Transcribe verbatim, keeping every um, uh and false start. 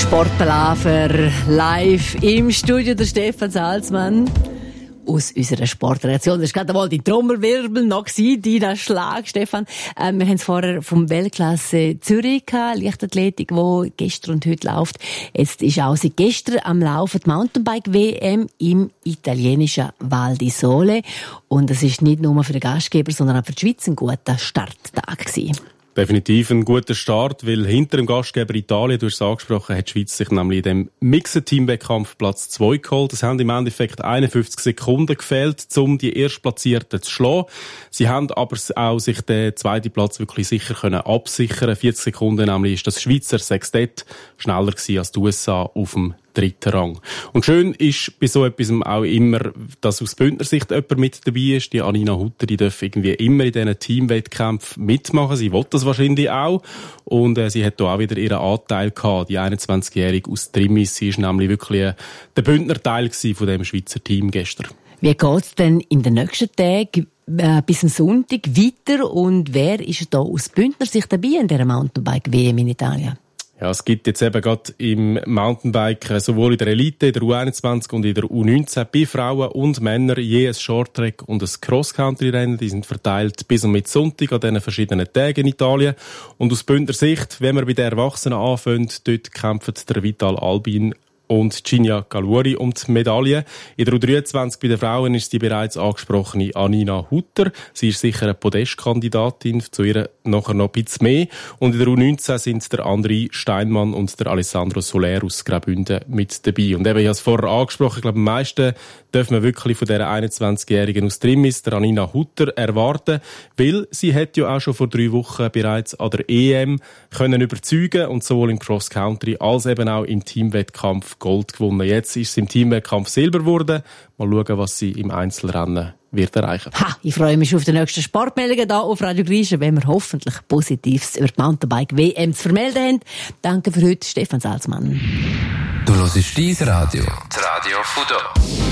Sportpalaver live im Studio, der Stefan Salzmann aus unserer Sportredaktion. Das war gerade einmal die Trommelwirbel noch gewesen, Dina Schlag, Stefan. Ähm, wir haben es vorher vom Weltklasse Zürich gehabt, Leichtathletik, wo gestern und heute läuft. Jetzt ist auch seit gestern am Laufen die Mountainbike-W M im italienischen Val di Sole. Und es ist nicht nur für den Gastgeber, sondern auch für die Schweiz ein guter Starttag gewesen. Definitiv ein guter Start, weil hinter dem Gastgeber Italien, du hast es angesprochen, hat die Schweiz sich nämlich in dem Mixed-Team-Wettkampf Platz zwei geholt. Es haben im Endeffekt einundfünfzig Sekunden gefehlt, um die Erstplatzierten zu schlagen. Sie haben aber auch sich den zweiten Platz wirklich sicher können absichern. vierzig Sekunden nämlich ist das Schweizer Sextett schneller gewesen als die U S A auf dem dritten Rang. Und schön ist bei so etwas auch immer, dass aus Bündnersicht jemand mit dabei ist. Die Anina Hutter, die darf irgendwie immer in diesen Teamwettkämpfen mitmachen. Sie will das wahrscheinlich auch. Und äh, sie hat da auch wieder ihren Anteil gehabt. Die einundzwanzigjährige aus Trimis, sie ist nämlich wirklich äh, der Bündner Teil von dem Schweizer Team gestern. Wie geht's denn in den nächsten Tagen äh, bis am Sonntag weiter? Und wer ist da aus Bündner Sicht dabei in dieser Mountainbike-W M in Italien? Ja, es gibt jetzt eben gerade im Mountainbike sowohl in der Elite, in der U einundzwanzig und in der U neunzehn bei Frauen und Männern je ein Shorttrack und ein Cross-Country-Rennen. Die sind verteilt bis und mit Sonntag an diesen verschiedenen Tagen in Italien. Und aus Bündner Sicht, wenn wir bei den Erwachsenen anfangen, dort kämpfen der Vital Albin und Ginia Galuri um die Medaille. In der U dreiundzwanzig bei den Frauen ist die bereits angesprochene Anina Hutter. Sie ist sicher eine Podestkandidatin, zu ihr nachher noch ein bisschen mehr. Und in der U neunzehn sind der André Steinmann und der Alessandro Soler aus Graubünden mit dabei. Und eben, ich habe es vorher angesprochen, ich glaube, am meisten dürfen wir wirklich von dieser einundzwanzigjährigen aus Trimis, der Anina Hutter, erwarten, weil sie hat ja auch schon vor drei Wochen bereits an der E M können überzeugen und sowohl im Cross-Country als eben auch im Teamwettkampf Gold gewonnen. Jetzt ist sie im Teamwettkampf Silber geworden. Mal schauen, was sie im Einzelrennen wird erreichen. Ha, ich freue mich auf die nächsten Sportmeldungen hier auf Radio Grische, wenn wir hoffentlich Positives über die Mountainbike-W M zu vermelden haben. Danke für heute, Stefan Salzmann. Du hörst dein Radio. Das Radio von da.